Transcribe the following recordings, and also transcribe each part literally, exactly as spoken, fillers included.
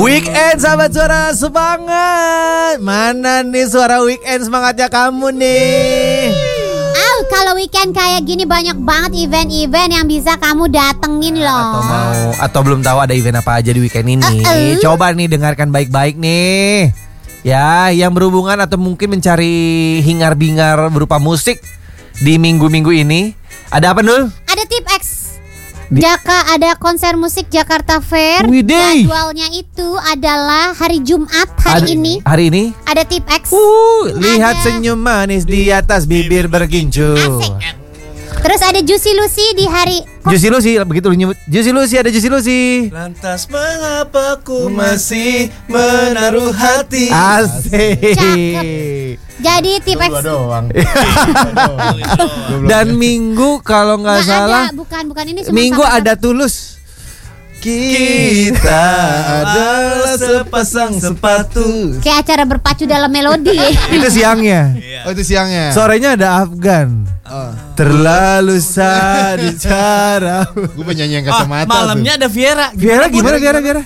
Weekend sahabat suara semangat. Mana nih suara weekend semangatnya kamu nih? Oh, kalau weekend kayak gini banyak banget event-event yang bisa kamu datengin loh. Atau mau atau belum tahu ada event apa aja di weekend ini? Uh-uh. Coba nih dengarkan baik-baik nih. Ya, yang berhubungan atau mungkin mencari hingar-bingar berupa musik di minggu-minggu ini. Ada apa Nul? Ada Tip X. Jaka ada konser musik Jakarta Fair. Widih. Jadwalnya itu adalah hari Jumat hari, Hari- ini. Hari ini? Ada Tip X. Uh, lihat Ada- senyum manis di atas bibir bergincu. Asik. Terus ada Juicy Lucy di hari Juicy Lucy, begitu lu nyebut. Juicy Lucy, ada Juicy Lucy. Lantas mengapa ku masih menaruh hati? Asik. Cakep. Jadi Tip X doang. Dan minggu kalau nggak nggak salah, ada, bukan bukan ini cuma minggu sama- ada Tulus. Kita adalah sepasang sepatu. kayak acara berpacu dalam melodi. Itu siangnya. Oh itu siangnya. Sorenya ada Afgan. Terlalu sadis cara. Gue penyanyi yang Ah, kacamata. malamnya ada Viera. Viera gimana Viera Viera?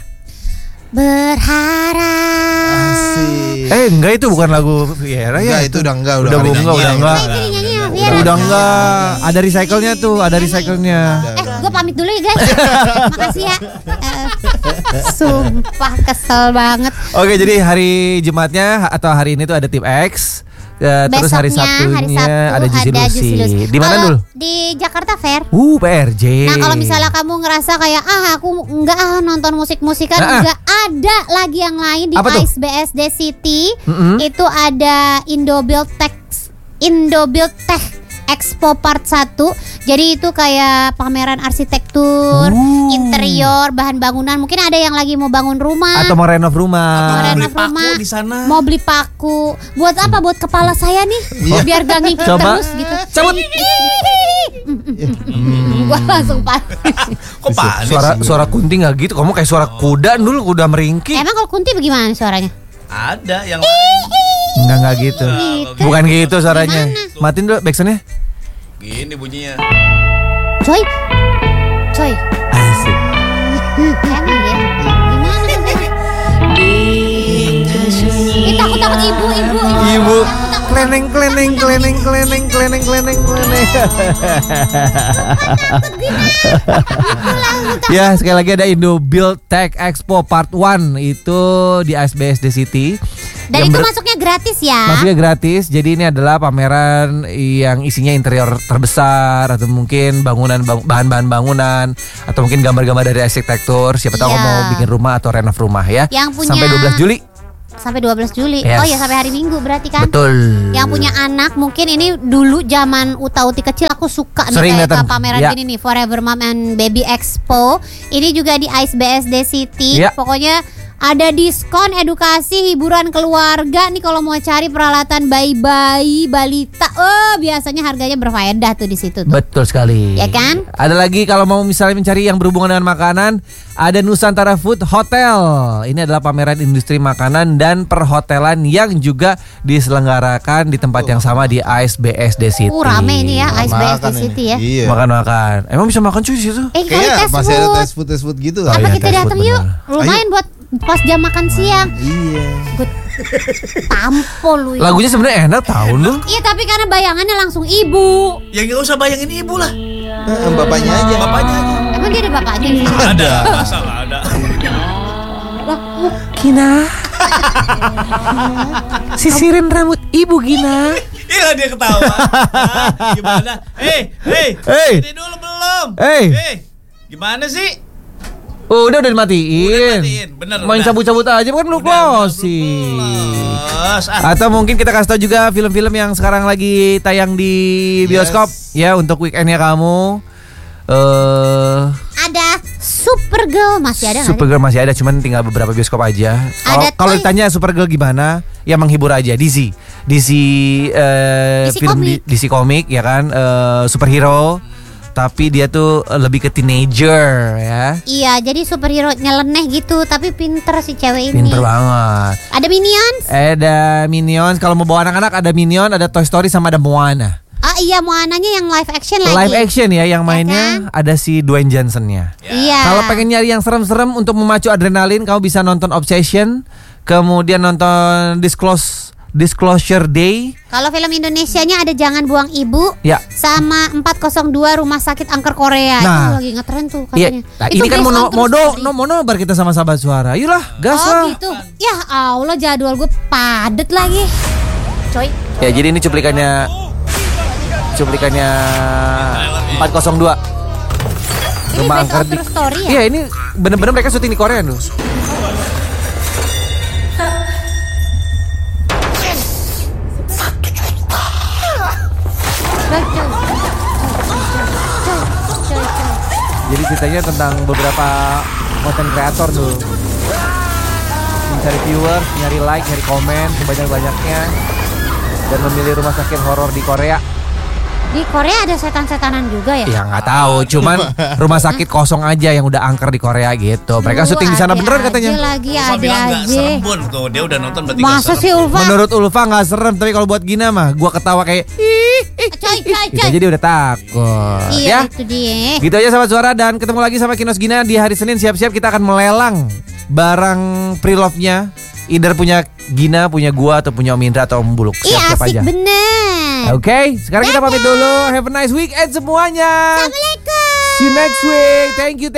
Berharap. Asik. Eh enggak, itu bukan lagu Viera ya. Enggak, itu udah enggak, udah Udah nggak enggak, udah dinyanyiin. enggak. Nah, itu dinyanyi sama Viera. Udah enggak. Ada recycle-nya tuh, ada recycle-nya. Eh, gue pamit dulu ya guys. Makasih ya. Eh, sumpah kesel banget. Oke, jadi hari Jumatnya atau hari ini tuh ada Tip X. Ya, terus hari Besoknya, hari Sabtunya Sabtu ada Juicy Lucy. Di mana Kalau dulu? Di Jakarta Fair. Uh, P R J. Nah kalau misalnya kamu ngerasa kayak ah aku enggak ah nonton musik-musikan, Nah, ah. enggak, ada lagi yang lain di Apa tuh? I C E B S D City. Mm-mm. Itu ada Indobuild Tech Indobuild Tech Expo Part satu. Jadi itu kayak pameran arsitektur, Uh. interior, bahan bangunan. Mungkin ada yang lagi mau bangun rumah, Atau mau renov rumah. mau beli renov paku rumah, di sana. mau beli paku. Buat apa? Buat kepala saya nih, biar gak ngikut Coba. terus gitu. Cabut. Gua langsung panik. Kok panik Suara sih? suara kunti nggak gitu. Kamu kayak suara kuda dulu, kuda meringki. Emang kalau kunti bagaimana suaranya? Ada yang Enggak enggak gitu. Gitu. Bukan gitu suaranya. Gimana? Matiin dulu backsoundnya. gini bunyinya. Coy, coy. Asik. Emang ya? Gimana tuh? Ih, takut takut ibu, ibu, ibu. Ibu kleneng kleneng kleneng kleneng kleneng kleneng kleneng. Ya, sekali lagi ada Indobuild Tech Expo Part satu itu di I C E B S D City. Dan Yang itu ber- masuknya gratis ya? Masuknya gratis. Jadi ini adalah pameran yang isinya interior terbesar atau mungkin bangunan bang- bahan-bahan bangunan atau mungkin gambar-gambar dari arsitektur. Siapa tahu Iya. mau bikin rumah atau renov rumah ya. Yang punya- Sampai dua belas Juli. Sampai dua belas Juli. Yes. Oh ya, sampai hari Minggu berarti kan? Betul. Yang punya anak mungkin ini dulu zaman Uta-Uti kecil aku suka nih Sering kayak datang. ke pameran Ya. gini nih, Forever Mom and Baby Expo. Ini juga di I C E B S D City. Ya. Pokoknya ada diskon, edukasi, hiburan keluarga nih kalau mau cari peralatan bayi-bayi, balita. Oh, biasanya harganya berfaedah tuh di situ tuh. Betul sekali. Ya kan? Ada lagi kalau mau misalnya mencari yang berhubungan dengan makanan, ada Nusantara Food Hotel. Ini adalah pameran industri makanan dan perhotelan yang juga diselenggarakan di tempat yang sama di I C E B S D City. Uh, rame ini ya I C E B S D Makan ini. City ya. Iya. Makan-makan. Emang bisa makan cuy di situ? Eh, kali Kayaknya tes masih ada food. tes food tes food gitu. Oh, Apa iya, kita tes datang food, yuk? benar. Lumayan buat pas jam makan siang. Iya. Gue tampol lu ya. Lagunya sebenarnya enak tahun lu. Iya, tapi karena bayangannya langsung ibu. Ya nggak usah bayangin ibu lah. Eh, bapaknya aja. Bapaknya aja. Emang dia ada bapaknya? Ada. Masalah ada. Gina. Sisirin rambut ibu Gina. Iya dia ketawa. Hah? Gimana? Hei, hei. Hey. Ini dulu belum. Hey. Hey. Gimana sih? Oh, udah udah dimatiin. Udah dimatiin, bener, Main udah. cabut-cabut aja kan lu closing. Plus. Ah. Atau mungkin kita kasih tahu juga film-film yang sekarang lagi tayang di bioskop ya untuk weekendnya kamu. Eh, Ada Supergirl masih ada nggak sih? Supergirl masih ada, cuman tinggal beberapa bioskop aja. Kalau Ada kalau Toy- ditanya Supergirl gimana, ya menghibur aja. D C, D C, eh, D C film komik. D C komik ya kan, eh, superhero. Tapi dia tuh eh, lebih ke teenager ya. Iya, jadi superhero nyeleneh gitu, tapi pinter si cewek ini. Pinter banget. Ada Minions? Ada Minions. Kalau mau bawa anak-anak ada Minion, ada Toy Story sama ada Moana. Ah iya, Moananya yang live action lagi. Live action ya, yang mainnya ada si Dwayne Johnson-nya. Iya. Kalau pengen nyari yang serem-serem untuk memacu adrenalin, kamu bisa nonton Obsession, kemudian nonton Disclose Disclosure Day. Kalau film Indonesianya ada Jangan Buang Ibu, Ya. sama empat nol dua Rumah Sakit Angker Korea. Nah. Itu lagi ngetren tuh Iya, katanya. nah, Itu ini kan based mono, on true modo, story. no, monobar kita sama sahabat suara. Ayolah, gas Oh lah. gitu. Ya Allah, jadwal gue padet lagi. Coy. Ya, jadi ini cuplikannya cuplikannya empat nol dua. Ini Rumah based angker on di. true story ya? Iya, ini bener-bener mereka syuting di Korea tuh. Coy, coy. Coy, coy, coy. Jadi ceritanya tentang beberapa content creator tuh, mencari viewers, nyari like, nyari komen sebanyak-banyaknya, dan memilih rumah sakit horor di Korea. Di Korea ada setan-setanan juga ya? Ya nggak tahu, cuman rumah sakit kosong aja yang udah angker di Korea gitu. Mereka Lu syuting di sana ada beneran aja katanya. lagi Ulfa ada bilang nggak aja. serem Bun. Tuh dia udah nonton berarti nggak Masa serem. sih Ulfa? Menurut Ulfa nggak serem, tapi kalau buat Gina mah, gua ketawa kayak ih, ih, Coy, coy, gitu coy. aja dia udah takut. Iya Ya, itu dia. gitu aja sahabat suara, dan ketemu lagi sama Kinos Gina di hari Senin. Siap-siap kita akan melelang barang pre-love-nya. Either punya Gina, punya gua, atau punya Om Indra atau Om Buluk. Iya Siap-siap asik aja. bener. Oke, sekarang kita pamit dulu. Have a nice weekend semuanya. Assalamualaikum. See you next week. Thank you.